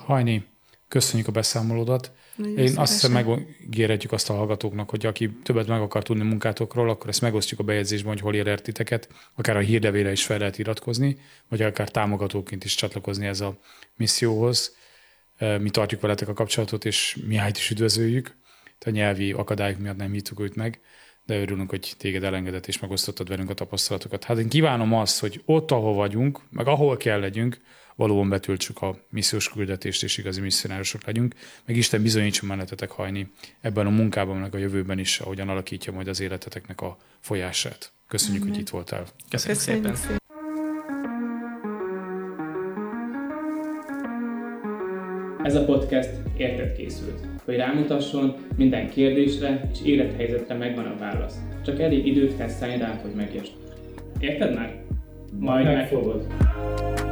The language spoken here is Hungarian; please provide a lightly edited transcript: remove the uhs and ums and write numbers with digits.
Hajni, köszönjük a beszámolódat. Én azt hiszem, megígérhetjük azt a hallgatóknak, hogy aki többet meg akar tudni munkátokról, akkor ezt megosztjuk a bejegyzésben, hogy hol ér titeket. Akár a hírlevélre is fel lehet iratkozni, vagy akár támogatóként is csatlakozni ez a misszióhoz. Mi tartjuk veletek a kapcsolatot, és Mihályt is üdvözöljük. A nyelvi akadályok miatt nem hívtuk őt meg, de örülünk, hogy téged elengedett és megosztottad velünk a tapasztalatokat. Hát én kívánom azt, hogy ott, ahol vagyunk, meg ahol kell legyünk, valóban betöltsük a missziós küldetést, és igazi misszionárosok legyünk, meg Isten bizonyítson mennetetek Hajni ebben a munkában, meg a jövőben is, ahogyan alakítja majd az életeteknek a folyását. Köszönjük, hogy itt voltál. Köszönjük szépen. Ez a podcast érted készült, hogy rámutasson, minden kérdésre és élethelyzetre megvan a válasz. Csak elég időt kell szállni rá, hogy megértsd. Érted már? Majd megfogod.